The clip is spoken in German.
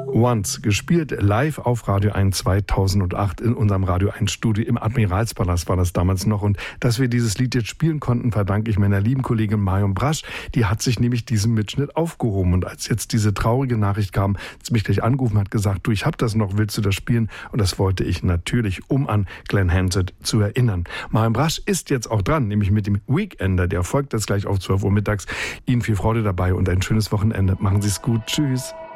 Once, gespielt live auf Radio 1 2008 in unserem Radio 1 Studio im Admiralspalast war das damals noch. Und dass wir dieses Lied jetzt spielen konnten, verdanke ich meiner lieben Kollegin Marion Brasch. Die hat sich nämlich diesen Mitschnitt aufgehoben. Und als jetzt diese traurige Nachricht kam, hat sie mich gleich angerufen, hat gesagt, du, ich hab das noch, willst du das spielen? Und das wollte ich natürlich, um an Glenn Hansard zu erinnern. Marion Brasch ist jetzt auch dran, nämlich mit dem Weekender. Der folgt jetzt gleich auf 12 Uhr mittags. Ihnen viel Freude dabei und ein schönes Wochenende. Machen Sie es gut. Tschüss.